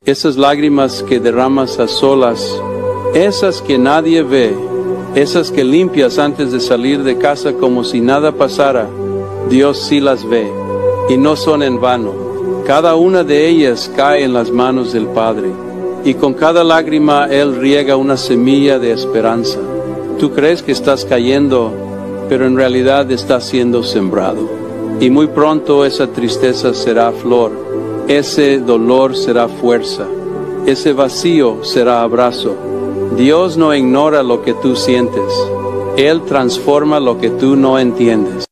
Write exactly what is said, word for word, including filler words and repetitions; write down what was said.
Esas lágrimas que derramas a solas, esas que nadie ve, esas que limpias antes de salir de casa como si nada pasara, Dios sí las ve, y no son en vano. Cada una de ellas cae en las manos del Padre, y con cada lágrima Él riega una semilla de esperanza. Tú crees que estás cayendo, pero en realidad estás siendo sembrado. Y muy pronto esa tristeza será flor, ese dolor será fuerza, ese vacío será abrazo. Dios no ignora lo que tú sientes, Él transforma lo que tú no entiendes.